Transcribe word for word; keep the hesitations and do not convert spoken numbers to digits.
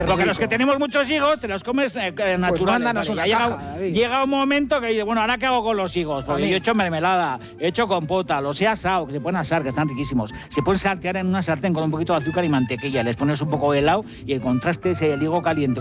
Porque los que tenemos muchos higos te los comes eh, naturales. Pues mándanos ¿vale? una Ya caja, llega, David. llega un momento que dice, bueno, ¿ahora qué hago con los higos? Porque yo he hecho mermelada, he hecho compota, los he asado, que se pueden asar, que están riquísimos. Se pueden saltear en una sartén con un poquito de azúcar y mantequilla. Les pones un poco de helado y el contraste es el higo caliente.